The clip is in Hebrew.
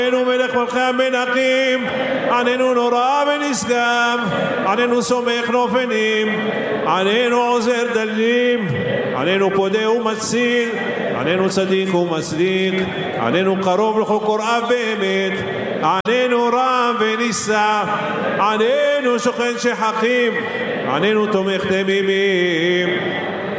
עננו מלך מלכי המלכים, עננו נורא ונשגב, עננו סומך נופנים, עננו עוזר דלים, עננו פודה ומציל, עננו צדיק ומצדיק, עננו קרוב לכל אב באמת, עננו רם ונישא, עננו שוכן שחקים, עננו תומך תמימים,